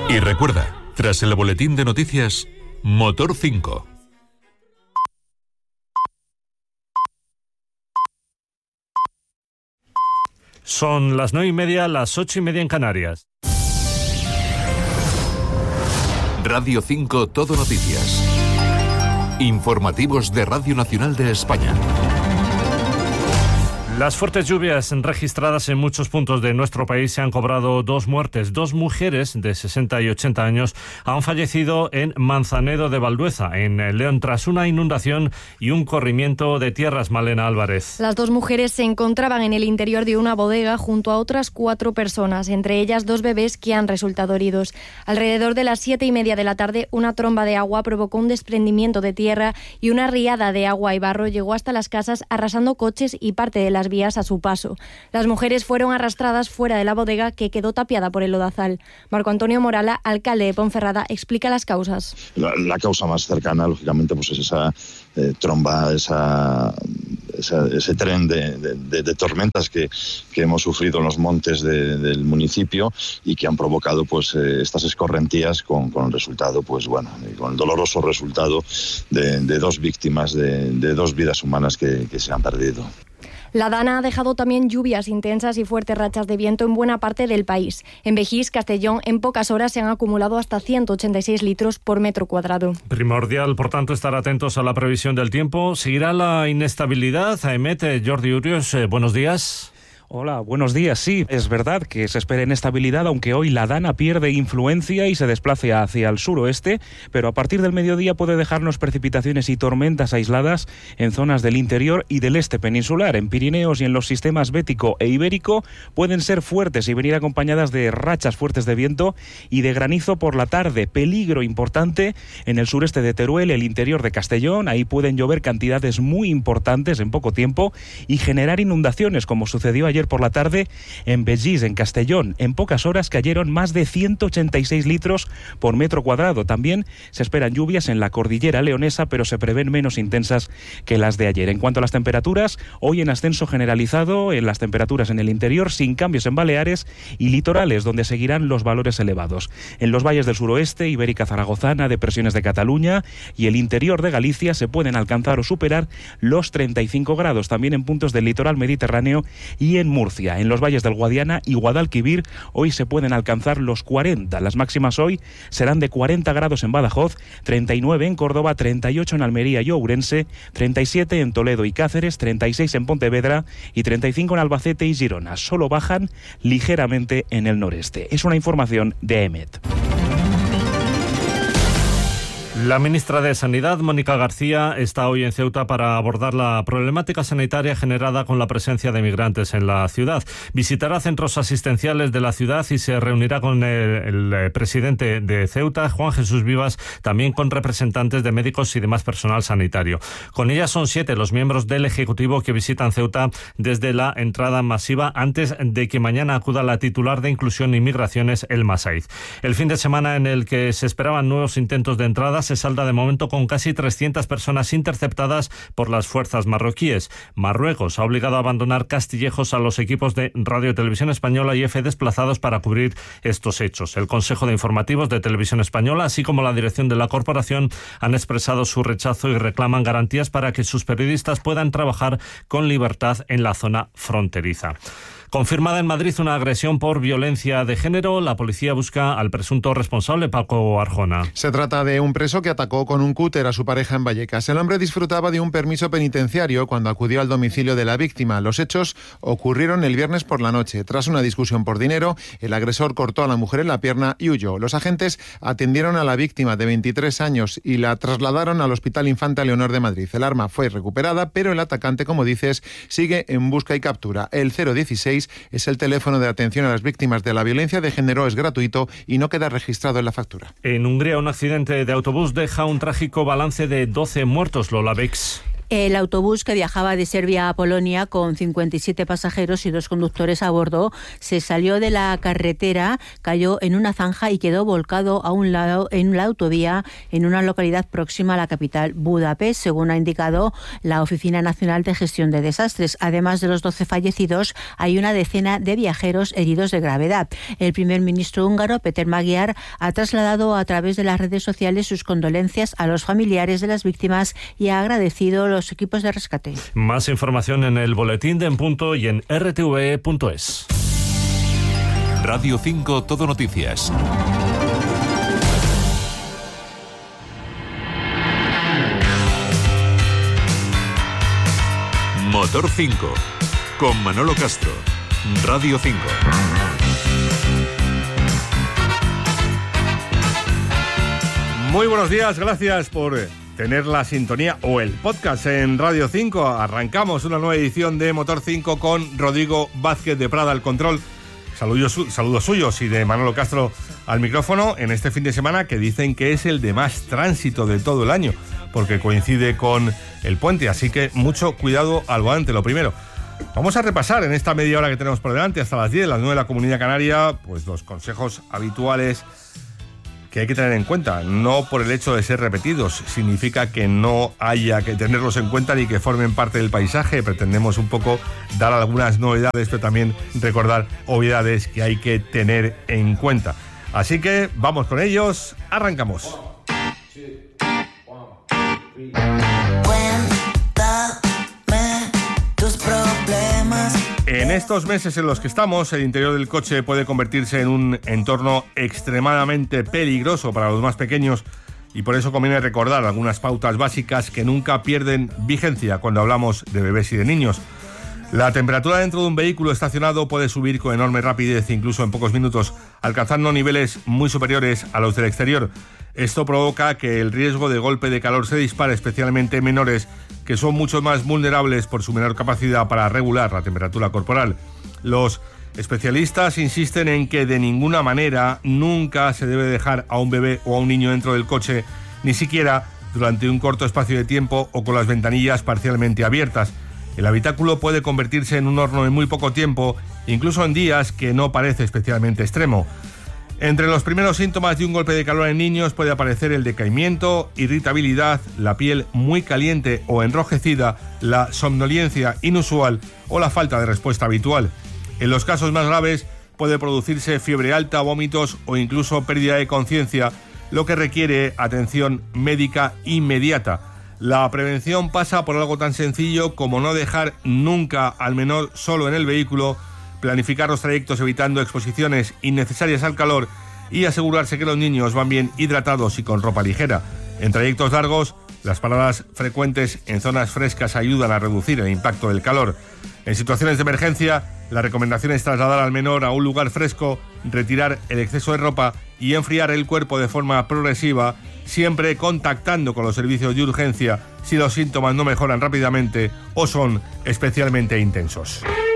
Y recuerda, tras el boletín de noticias, Motor 5. Son las 9:30, las 8:30 en Canarias. Radio 5 Todo Noticias. Informativos de Radio Nacional de España. Las fuertes lluvias registradas en muchos puntos de nuestro país se han cobrado 2 muertes. 2 mujeres de 60 y 80 años han fallecido en Manzanedo de Valdueza, en León, tras una inundación y un corrimiento de tierras. Malena Álvarez. Las 2 mujeres se encontraban en el interior de una bodega junto a otras 4 personas, entre ellas 2 bebés que han resultado heridos. Alrededor de las 7:30 de la tarde, una tromba de agua provocó un desprendimiento de tierra y una riada de agua y barro llegó hasta las casas, arrasando coches y parte de las vías a su paso. Las mujeres fueron arrastradas fuera de la bodega, que quedó tapiada por el lodazal. Marco Antonio Morala, alcalde de Ponferrada, explica las causas. La causa más cercana, lógicamente, pues es esa tromba, ese tren de tormentas que hemos sufrido en los montes del municipio y que han provocado pues estas escorrentías con el resultado, pues bueno, con el doloroso resultado de 2 víctimas, de 2 vidas humanas que se han perdido. La Dana ha dejado también lluvias intensas y fuertes rachas de viento en buena parte del país. En Begís, Castellón, en pocas horas se han acumulado hasta 186 litros por metro cuadrado. Primordial, por tanto, estar atentos a la previsión del tiempo. ¿Seguirá la inestabilidad? Aemet, Jordi Urios, buenos días. Hola, buenos días. Sí, es verdad que se espera inestabilidad, aunque hoy la Dana pierde influencia y se desplace hacia el suroeste, pero a partir del mediodía puede dejarnos precipitaciones y tormentas aisladas en zonas del interior y del este peninsular. En Pirineos y en los sistemas bético e ibérico pueden ser fuertes y venir acompañadas de rachas fuertes de viento y de granizo por la tarde. Peligro importante en el sureste de Teruel, el interior de Castellón. Ahí pueden llover cantidades muy importantes en poco tiempo y generar inundaciones, como sucedió ayer por la tarde en Begís, en Castellón. En pocas horas cayeron más de 186 litros por metro cuadrado. También se esperan lluvias en la cordillera leonesa, pero se prevén menos intensas que las de ayer. En cuanto a las temperaturas, hoy en ascenso generalizado en las temperaturas en el interior, sin cambios en Baleares y litorales, donde seguirán los valores elevados. En los valles del suroeste, Ibérica Zaragozana, depresiones de Cataluña y el interior de Galicia se pueden alcanzar o superar los 35 grados. También en puntos del litoral mediterráneo y en Murcia. En los valles del Guadiana y Guadalquivir hoy se pueden alcanzar los 40. Las máximas hoy serán de 40 grados en Badajoz, 39 en Córdoba, 38 en Almería y Ourense, 37 en Toledo y Cáceres, 36 en Pontevedra y 35 en Albacete y Girona. Solo bajan ligeramente en el noreste. Es una información de EMET. La ministra de Sanidad, Mónica García, está hoy en Ceuta para abordar la problemática sanitaria generada con la presencia de migrantes en la ciudad. Visitará centros asistenciales de la ciudad y se reunirá con el presidente de Ceuta, Juan Jesús Vivas, también con representantes de médicos y demás personal sanitario. Con ella son 7 los miembros del Ejecutivo que visitan Ceuta desde la entrada masiva, antes de que mañana acuda la titular de Inclusión y Migraciones, Elma Saiz. El fin de semana en el que se esperaban nuevos intentos de entrada se salda de momento con casi 300 personas interceptadas por las fuerzas marroquíes. Marruecos ha obligado a abandonar Castillejos a los equipos de Radio Televisión Española y EFE desplazados para cubrir estos hechos. El Consejo de Informativos de Televisión Española, así como la dirección de la corporación, han expresado su rechazo y reclaman garantías para que sus periodistas puedan trabajar con libertad en la zona fronteriza. Confirmada en Madrid una agresión por violencia de género, la policía busca al presunto responsable, Paco Arjona. Se trata de un preso que atacó con un cúter a su pareja en Vallecas. El hombre disfrutaba de un permiso penitenciario cuando acudió al domicilio de la víctima. Los hechos ocurrieron el viernes por la noche. Tras una discusión por dinero, el agresor cortó a la mujer en la pierna y huyó. Los agentes atendieron a la víctima de 23 años y la trasladaron al Hospital Infanta Leonor de Madrid. El arma fue recuperada, pero el atacante, como dices, sigue en busca y captura. El 016 es el teléfono de atención a las víctimas de la violencia de género, es gratuito y no queda registrado en la factura. En Hungría, un accidente de autobús deja un trágico balance de 12 muertos, Lola Bex. El autobús que viajaba de Serbia a Polonia con 57 pasajeros y 2 conductores a bordo se salió de la carretera, cayó en una zanja y quedó volcado a un lado en la autovía en una localidad próxima a la capital, Budapest, según ha indicado la Oficina Nacional de Gestión de Desastres. Además de los 12 fallecidos, hay una decena de viajeros heridos de gravedad. El primer ministro húngaro, Péter Magyar, ha trasladado a través de las redes sociales sus condolencias a los familiares de las víctimas y ha agradecido los equipos de rescate. Más información en el boletín de En Punto y en rtve.es. Radio 5 Todo Noticias. Motor 5 con Manolo Castro. Radio 5. Muy buenos días, gracias por tener la sintonía o el podcast en Radio 5. Arrancamos una nueva edición de Motor 5 con Rodrigo Vázquez de Prada al control. Saludos suyos y de Manolo Castro al micrófono en este fin de semana que dicen que es el de más tránsito de todo el año, porque coincide con el puente, así que mucho cuidado al volante, lo primero. Vamos a repasar en esta media hora que tenemos por delante, hasta las 10, las 9 de la Comunidad Canaria, pues los consejos habituales que hay que tener en cuenta. No por el hecho de ser repetidos, significa que no haya que tenerlos en cuenta ni que formen parte del paisaje. Pretendemos un poco dar algunas novedades, pero también recordar obviedades que hay que tener en cuenta. Así que vamos con ellos, arrancamos. En estos meses en los que estamos, el interior del coche puede convertirse en un entorno extremadamente peligroso para los más pequeños y por eso conviene recordar algunas pautas básicas que nunca pierden vigencia cuando hablamos de bebés y de niños. La temperatura dentro de un vehículo estacionado puede subir con enorme rapidez, incluso en pocos minutos, alcanzando niveles muy superiores a los del exterior. Esto provoca que el riesgo de golpe de calor se dispare, especialmente en menores, que son mucho más vulnerables por su menor capacidad para regular la temperatura corporal. Los especialistas insisten en que de ninguna manera nunca se debe dejar a un bebé o a un niño dentro del coche, ni siquiera durante un corto espacio de tiempo o con las ventanillas parcialmente abiertas. El habitáculo puede convertirse en un horno en muy poco tiempo, incluso en días que no parece especialmente extremo. Entre los primeros síntomas de un golpe de calor en niños puede aparecer el decaimiento, irritabilidad, la piel muy caliente o enrojecida, la somnolencia inusual o la falta de respuesta habitual. En los casos más graves puede producirse fiebre alta, vómitos o incluso pérdida de conciencia, lo que requiere atención médica inmediata. La prevención pasa por algo tan sencillo como no dejar nunca al menor solo en el vehículo, planificar los trayectos evitando exposiciones innecesarias al calor y asegurarse que los niños van bien hidratados y con ropa ligera. En trayectos largos, las paradas frecuentes en zonas frescas ayudan a reducir el impacto del calor. En situaciones de emergencia, la recomendación es trasladar al menor a un lugar fresco, retirar el exceso de ropa y enfriar el cuerpo de forma progresiva, siempre contactando con los servicios de urgencia si los síntomas no mejoran rápidamente o son especialmente intensos.